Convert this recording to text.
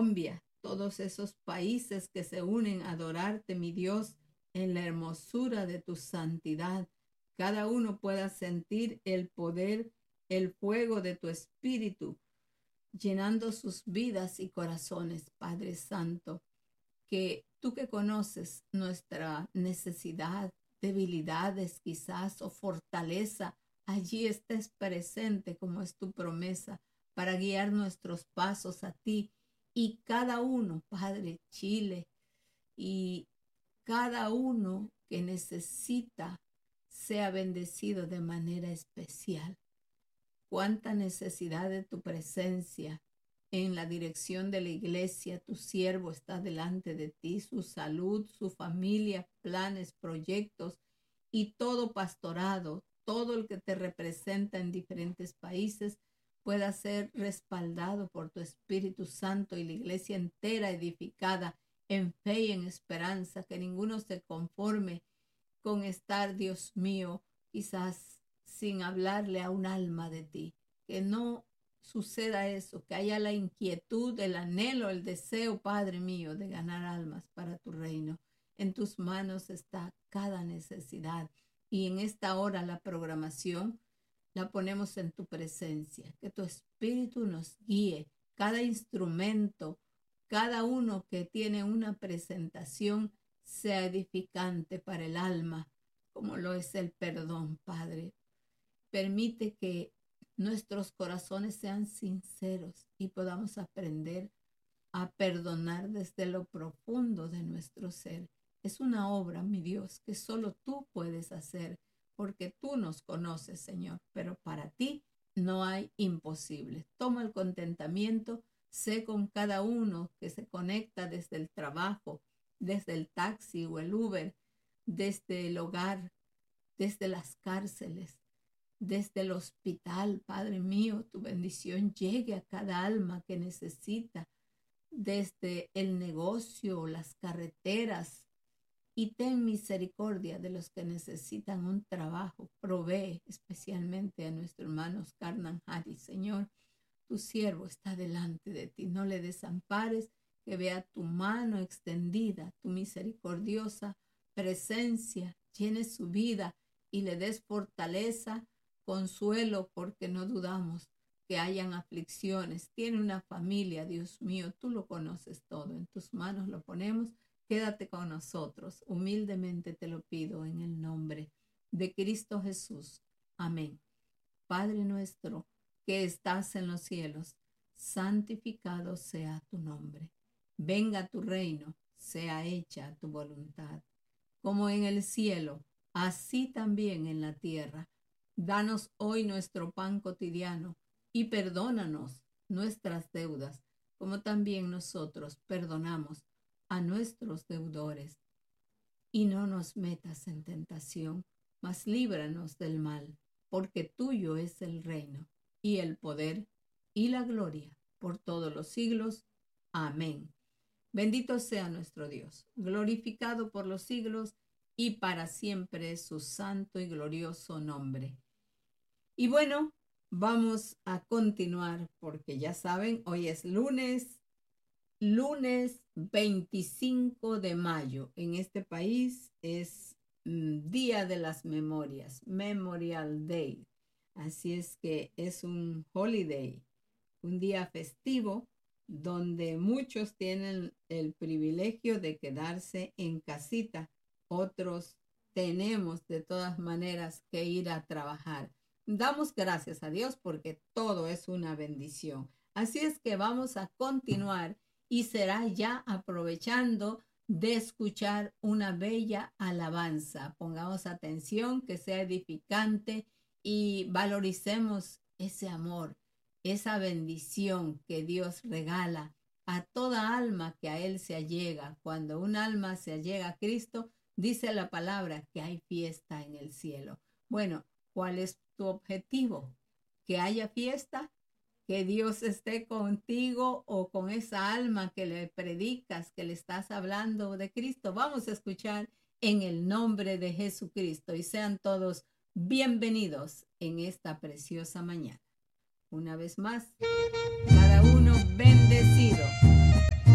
Colombia, todos esos países que se unen a adorarte, mi Dios, en la hermosura de tu santidad. Cada uno pueda sentir el poder, el fuego de tu espíritu, llenando sus vidas y corazones, Padre Santo. Que tú que conoces nuestra necesidad, debilidades quizás o fortaleza, allí estés presente como es tu promesa para guiar nuestros pasos a ti. Y cada uno, Padre, Chile, y cada uno que necesita sea bendecido de manera especial. Cuánta necesidad de tu presencia en la dirección de la iglesia. Tu siervo está delante de ti, su salud, su familia, planes, proyectos y todo pastorado, todo el que te representa en diferentes países pueda ser respaldado por tu Espíritu Santo y la iglesia entera edificada en fe y en esperanza, que ninguno se conforme con estar, Dios mío, quizás sin hablarle a un alma de ti. Que no suceda eso, que haya la inquietud, el anhelo, el deseo, Padre mío, de ganar almas para tu reino. En tus manos está cada necesidad y en esta hora la programación la ponemos en tu presencia. Que tu Espíritu nos guíe, cada instrumento, cada uno que tiene una presentación sea edificante para el alma, como lo es el perdón, Padre. Permite que nuestros corazones sean sinceros y podamos aprender a perdonar desde lo profundo de nuestro ser. Es una obra, mi Dios, que solo tú puedes hacer, porque tú nos conoces, Señor, pero para ti no hay imposible. Toma el contentamiento, sé con cada uno que se conecta desde el trabajo, desde el taxi o el Uber, desde el hogar, desde las cárceles, desde el hospital. Padre mío, tu bendición llegue a cada alma que necesita, desde el negocio, las carreteras, y ten misericordia de los que necesitan un trabajo. Provee especialmente a nuestro hermano Carnan Harris. Señor, tu siervo está delante de ti. No le desampares, que vea tu mano extendida, tu misericordiosa presencia, llene su vida y le des fortaleza, consuelo, porque no dudamos que hayan aflicciones. Tiene una familia, Dios mío, tú lo conoces todo. En tus manos lo ponemos. Quédate con nosotros. Humildemente te lo pido en el nombre de Cristo Jesús. Amén. Padre nuestro que estás en los cielos, santificado sea tu nombre. Venga tu reino, sea hecha tu voluntad, como en el cielo, así también en la tierra. Danos hoy nuestro pan cotidiano y perdónanos nuestras deudas, como también nosotros perdonamos a nuestros deudores. Y no nos metas en tentación, mas líbranos del mal, porque tuyo es el reino, y el poder, y la gloria, por todos los siglos. Amén. Bendito sea nuestro Dios, glorificado por los siglos, y para siempre su santo y glorioso nombre. Y bueno, vamos a continuar, porque ya saben, hoy es lunes 25 de mayo. En este país es Día de las Memorias, Memorial Day. Así es que es un holiday, un día festivo donde muchos tienen el privilegio de quedarse en casita. Otros tenemos de todas maneras que ir a trabajar. Damos gracias a Dios porque todo es una bendición. Así es que vamos a continuar y será ya aprovechando de escuchar una bella alabanza. Pongamos atención, que sea edificante y valoricemos ese amor, esa bendición que Dios regala a toda alma que a Él se allega. Cuando un alma se allega a Cristo, dice la palabra que hay fiesta en el cielo. Bueno, ¿cuál es tu objetivo? ¿Que haya fiesta? Que Dios esté contigo o con esa alma que le predicas, que le estás hablando de Cristo. Vamos a escuchar en el nombre de Jesucristo y sean todos bienvenidos en esta preciosa mañana. Una vez más, cada uno bendecido.